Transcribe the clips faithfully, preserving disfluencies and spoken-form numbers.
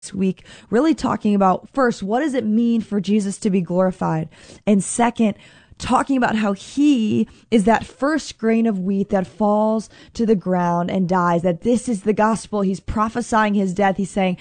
week, really talking about, first, what does it mean for Jesus to be glorified? And second, talking about how he is that first grain of wheat that falls to the ground and dies, that this is the gospel. He's prophesying his death. He's saying,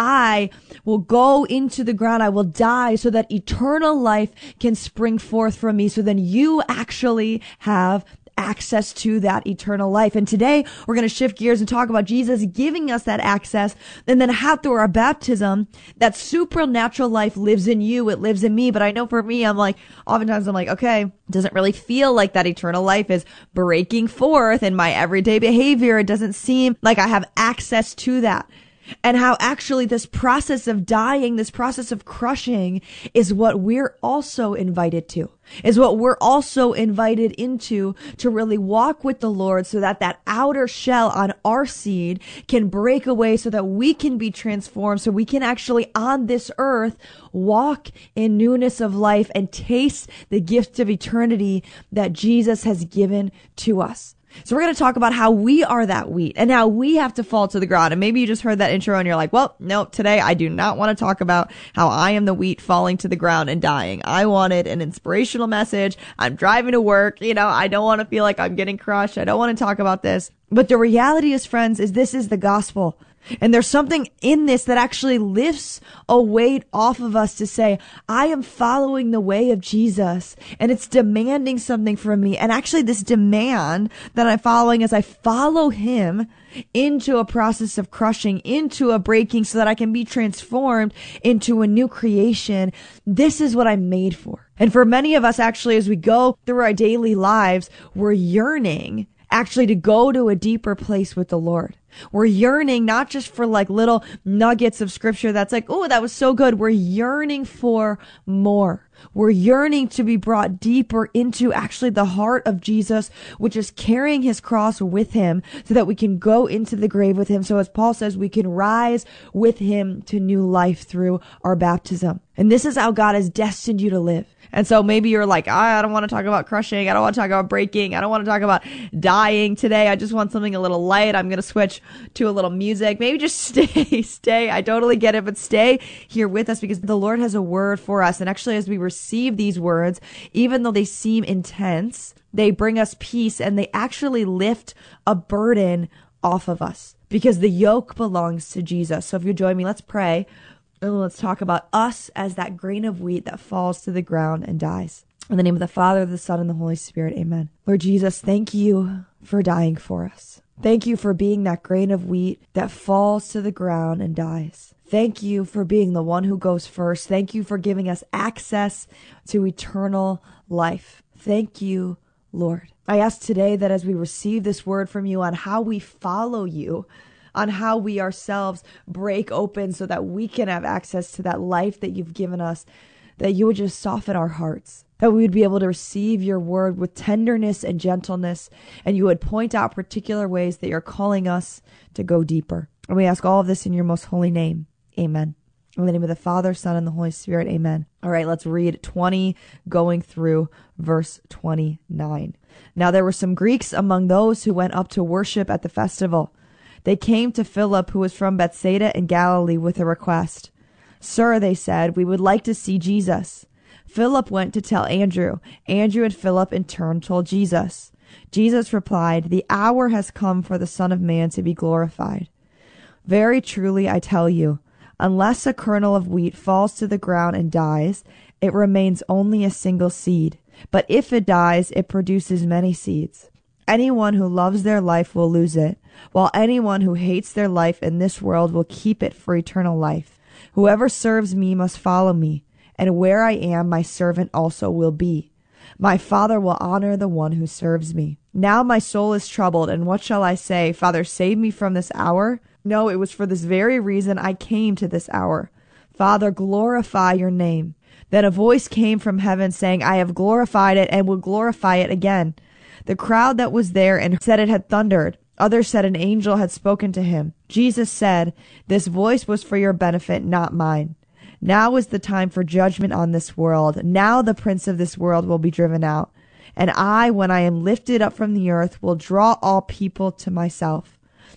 I will go into the ground. I will die so that eternal life can spring forth from me. So then you actually have access to that eternal life. And today we're going to shift gears and talk about Jesus giving us that access, and then how through our baptism, that supernatural life lives in you. It lives in me. But I know for me, I'm like, oftentimes I'm like, okay, it doesn't really feel like that eternal life is breaking forth in my everyday behavior. It doesn't seem like I have access to that. And how actually this process of dying, this process of crushing, is what we're also invited to, is what we're also invited into, to really walk with the Lord, so that that outer shell on our seed can break away, so that we can be transformed, so we can actually on this earth walk in newness of life and taste the gift of eternity that Jesus has given to us. So we're going to talk about how we are that wheat and how we have to fall to the ground. And maybe you just heard that intro and you're like, well, no, today I do not want to talk about how I am the wheat falling to the ground and dying. I wanted an inspirational message. I'm driving to work. You know, I don't want to feel like I'm getting crushed. I don't want to talk about this. But the reality is, friends, is this is the gospel. And there's something in this that actually lifts a weight off of us to say, I am following the way of Jesus, and it's demanding something from me. And actually this demand that I'm following, as I follow him into a process of crushing, into a breaking, so that I can be transformed into a new creation. This is what I'm made for. And for many of us, actually, as we go through our daily lives, we're yearning actually to go to a deeper place with the Lord. We're yearning not just for like little nuggets of scripture that's like, oh, that was so good. We're yearning for more. We're yearning to be brought deeper into actually the heart of Jesus, which is carrying his cross with him, so that we can go into the grave with him. So as Paul says, we can rise with him to new life through our baptism. And this is how God has destined you to live. And so maybe you're like, I don't want to talk about crushing. I don't want to talk about breaking. I don't want to talk about dying today. I just want something a little light. I'm going to switch to a little music. Maybe just stay, stay. I totally get it, but stay here with us, because the Lord has a word for us. And actually, as we receive these words, even though they seem intense, they bring us peace, and they actually lift a burden off of us, because the yoke belongs to Jesus. So if you join me, let's pray. And let's talk about us as that grain of wheat that falls to the ground and dies. In the name of the Father, the Son, and the Holy Spirit, amen. Lord Jesus, thank you for dying for us. Thank you for being that grain of wheat that falls to the ground and dies. Thank you for being the one who goes first. Thank you for giving us access to eternal life. Thank you, Lord. I ask today that as we receive this word from you on how we follow you, on how we ourselves break open so that we can have access to that life that you've given us, that you would just soften our hearts, that we would be able to receive your word with tenderness and gentleness, and you would point out particular ways that you're calling us to go deeper. And we ask all of this in your most holy name. Amen. In the name of the Father, Son, and the Holy Spirit. Amen. All right, let's read twenty, going through verse twenty-nine. Now there were some Greeks among those who went up to worship at the festival. They came to Philip, who was from Bethsaida in Galilee, with a request. Sir, they said, we would like to see Jesus. Philip went to tell Andrew. Andrew and Philip in turn told Jesus. Jesus replied, the hour has come for the Son of Man to be glorified. Very truly, I tell you, unless a kernel of wheat falls to the ground and dies, it remains only a single seed. But if it dies, it produces many seeds. Anyone who loves their life will lose it, while anyone who hates their life in this world will keep it for eternal life. Whoever serves me must follow me, and where I am, my servant also will be. My Father will honor the one who serves me. Now my soul is troubled, and what shall I say? Father, save me from this hour? No, it was for this very reason I came to this hour. Father, glorify your name. Then a voice came from heaven saying, I have glorified it and will glorify it again. The crowd that was there and said it had thundered. Others said an angel had spoken to him. Jesus said, this voice was for your benefit, not mine. Now is the time for judgment on this world. Now the prince of this world will be driven out. And I, when I am lifted up from the earth, will draw all people to myself.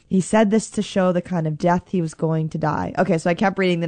He said this to show the kind of death he was going to die. Okay, so I kept reading the